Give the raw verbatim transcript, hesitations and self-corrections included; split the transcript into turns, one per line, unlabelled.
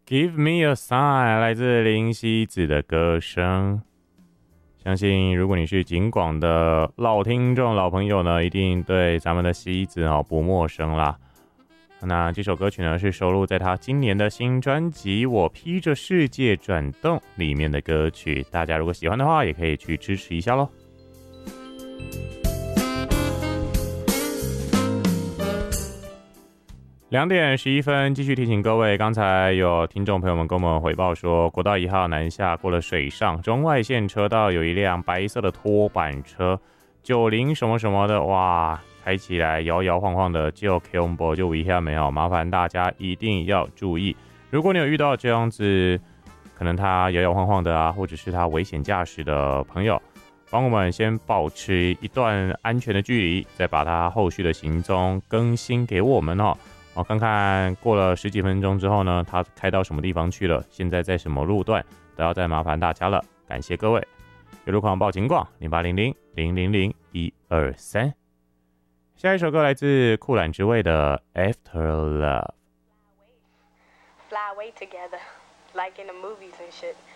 Give me a sign， 来自林夕子的歌声。相信如果你是警广的老听众、老朋友呢，一定对咱们的夕子哦不陌生啦。那这首歌曲呢，是收录在他今年的新专辑《我披着世界转动》里面的歌曲。大家如果喜欢的话，也可以去支持一下咯。两点十一分，继续提醒各位，刚才有听众朋友们跟我们回报说，国道一号南下过了水上中外线车道，有一辆白色的拖板车，九零什么什么的，哇，开起来摇摇晃晃的，就 combo 就危险没有，麻烦大家一定要注意。如果你有遇到这样子，可能他摇摇晃晃的啊，或者是他危险驾驶的朋友，帮我们先保持一段安全的距离，再把他后续的行踪更新给我们哦。好，看看过了十几分钟之后呢，他开到什么地方去了？现在在什么路段？都要再麻烦大家了，感谢各位。有路况报警广零八零零零零零一二三。下一首歌来自酷懒之味的 After Love。
Fly away together, like in the movies and shit.